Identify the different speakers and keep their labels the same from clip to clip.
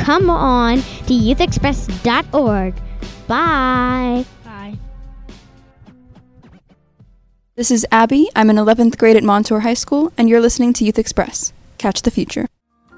Speaker 1: come on to youthexpress.org. Bye.
Speaker 2: Bye.
Speaker 3: This is Abby. I'm in 11th grade at Montour High School, and you're listening to Youth Express. Catch the future.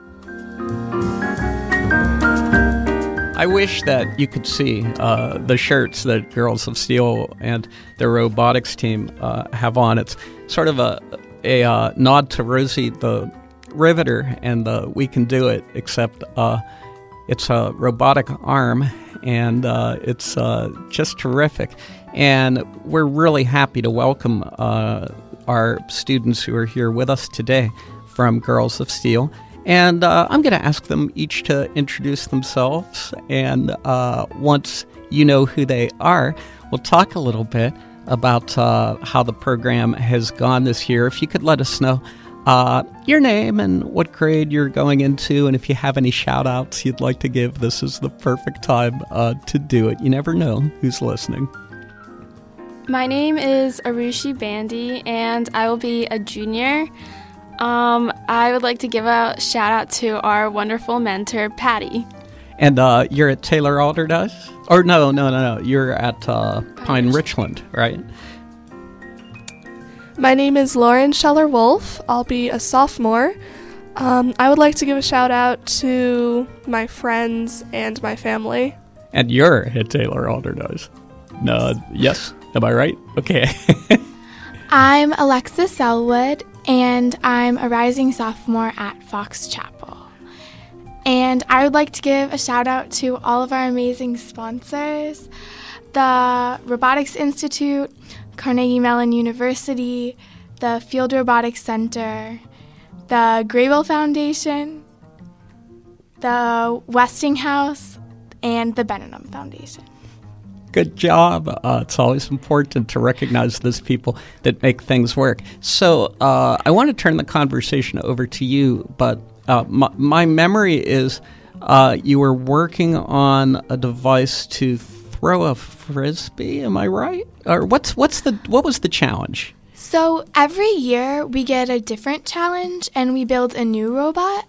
Speaker 4: I wish that you could see the shirts that Girls of Steel and their robotics team have on. It's sort of a nod to Rosie the Riveter and the We Can Do It, except it's a robotic arm, and it's just terrific. And we're really happy to welcome our students who are here with us today from Girls of Steel. And I'm going to ask them each to introduce themselves. And once you know who they are, we'll talk a little bit about how the program has gone this year. If you could let us know your name and what grade you're going into, and if you have any shout-outs you'd like to give, this is the perfect time to do it. You never know who's listening.
Speaker 5: My name is Arushi Bandy, and I will be a junior. I would like to give a shout-out to our wonderful mentor, Patty.
Speaker 4: And you're at Taylor Alderdice? Or no. You're at Pine Richland, right?
Speaker 6: My name is Lauren Scheller-Wolf. I'll be a sophomore. I would like to give a shout-out to my friends and my family.
Speaker 4: And you're at Taylor Alderdice? No, yes? Am I right? Okay.
Speaker 7: I'm Alexis Elwood, and I'm a rising sophomore at Fox Chapel. And I would like to give a shout out to all of our amazing sponsors, the Robotics Institute, Carnegie Mellon University, the Field Robotics Center, the Grable Foundation, the Westinghouse, and the Benham Foundation.
Speaker 4: Good job. It's always important to recognize those people that make things work. So I want to turn the conversation over to you, but my memory is you were working on a device to throw a frisbee. Am I right? Or what was the challenge?
Speaker 7: So every year we get a different challenge, and we build a new robot.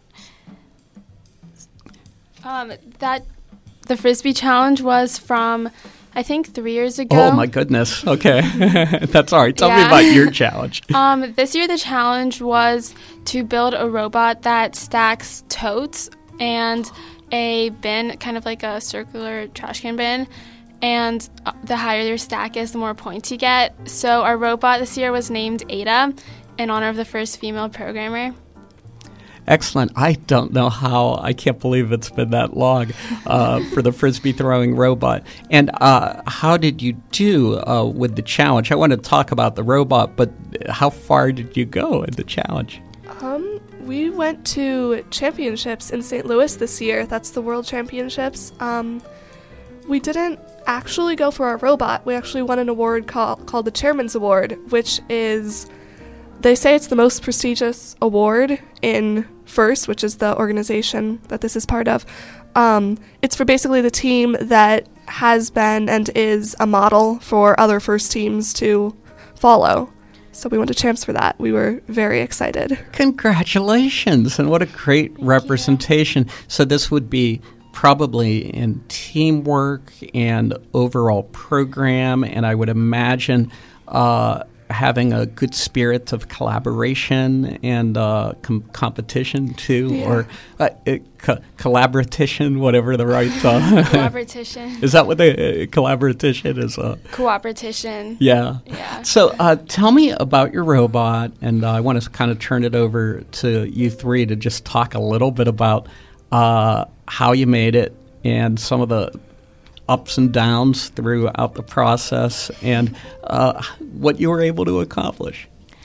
Speaker 5: The Frisbee challenge was from, I think, 3 years ago.
Speaker 4: Oh, my goodness. Okay. That's all right. Tell me about your challenge.
Speaker 5: This year the challenge was to build a robot that stacks totes and a bin, kind of like a circular trash can bin. And the higher your stack is, the more points you get. So our robot this year was named Ada in honor of the first female programmer.
Speaker 4: Excellent. I don't know how. I can't believe it's been that long for the frisbee throwing robot. And how did you do with the challenge? I want to talk about the robot, but how far did you go in the challenge?
Speaker 6: We went to championships in St. Louis this year. That's the World Championships. We didn't actually go for our robot. We actually won an award called the Chairman's Award, which is, they say it's the most prestigious award in FIRST, which is the organization that this is part of. It's for basically the team that has been and is a model for other FIRST teams to follow. So we went to champs for that. We were very excited.
Speaker 4: Congratulations, and what a great representation. So this would be probably in teamwork and overall program, and I would imagine having a good spirit of collaboration and competition too, or collaboration, whatever the right
Speaker 5: collaboration.
Speaker 4: Is that what the collaboration is?
Speaker 5: Cooperation.
Speaker 4: Yeah. So tell me about your robot, and I want to kind of turn it over to you three to just talk a little bit about how you made it and some of the ups and downs throughout the process, and what you were able to accomplish.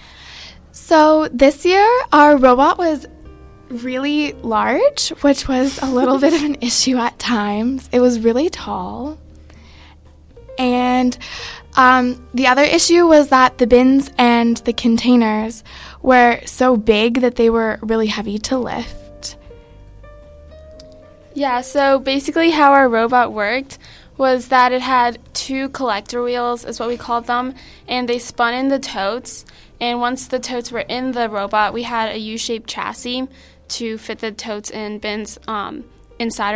Speaker 7: So this year, our robot was really large, which was a little bit of an issue at times. It was really tall. And the other issue was that the bins and the containers were so big that they were really heavy to lift.
Speaker 5: Yeah, so basically how our robot worked was that it had two collector wheels, is what we called them, and they spun in the totes. And once the totes were in the robot, we had a U-shaped chassis to fit the totes and bins inside